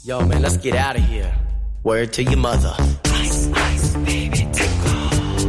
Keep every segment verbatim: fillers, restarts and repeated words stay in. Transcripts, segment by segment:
Yo, man, let's get out of here. Word to your mother. Ice, ice, baby, tickle.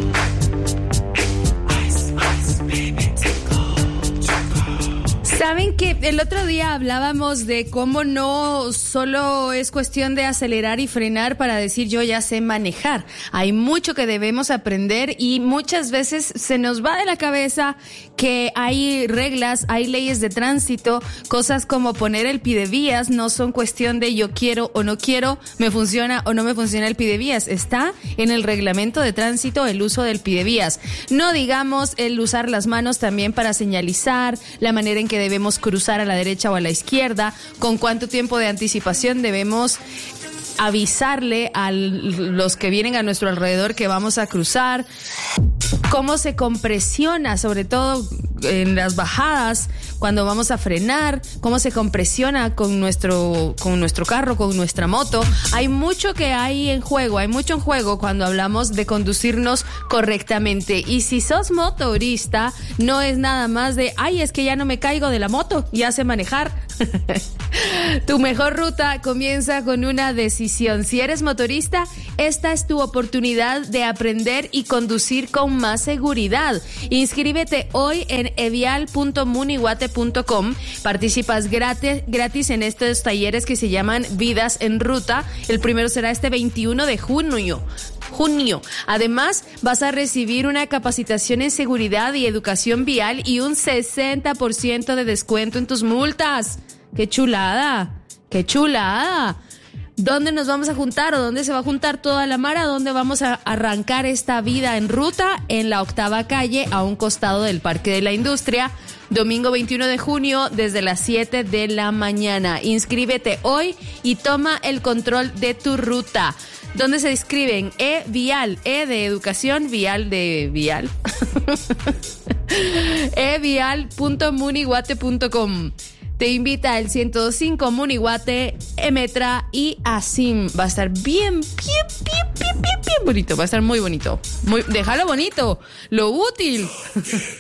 Ice, ice, baby, tickle. Saben que el otro día hablábamos de cómo no solo es cuestión de acelerar y frenar para decir yo ya sé manejar. Hay mucho que debemos aprender y muchas veces se nos va de la cabeza que hay reglas, hay leyes de tránsito, cosas como poner el pidevías no son cuestión de yo quiero o no quiero, me funciona o no me funciona el pidevías. Está en el reglamento de tránsito el uso del pidevías. No digamos el usar las manos también para señalizar, la manera en que debemos cruzar a la derecha o a la izquierda, con cuánto tiempo de anticipación debemos avisarle a los que vienen a nuestro alrededor que vamos a cruzar, cómo se compresiona, sobre todo en las bajadas, cuando vamos a frenar, cómo se compresiona con nuestro, con nuestro carro, con nuestra moto. Hay mucho que hay en juego, hay mucho en juego cuando hablamos de conducirnos correctamente. Y si sos motorista, no es nada más de, ay, es que ya no me caigo de la moto, ya sé manejar. Tu mejor ruta comienza con una decisión. Si eres motorista, esta es tu oportunidad de aprender y conducir con más seguridad. Inscríbete hoy en evial punto munihuate punto com. Participas gratis, gratis en estos talleres que se llaman Vidas en Ruta. El primero será este veintiuno de junio. Junio. Además, vas a recibir una capacitación en seguridad y educación vial y un sesenta por ciento de descuento en tus multas. ¡Qué chulada! ¡Qué chulada! ¿Dónde nos vamos a juntar o dónde se va a juntar toda la mara? ¿Dónde vamos a arrancar esta vida en ruta? En la octava calle, a un costado del Parque de la Industria. Domingo veintiuno de junio, desde las siete de la mañana. Inscríbete hoy y toma el control de tu ruta. ¿Dónde se inscriben? E-Vial, E de educación, Vial de Vial. evial punto munihuate punto com. Te invita el ciento cinco Munihuate, Emetra y Asim. Va a estar bien, bien, bien, bien, bien, bien bonito. Va a estar muy bonito. Muy, déjalo bonito, lo útil.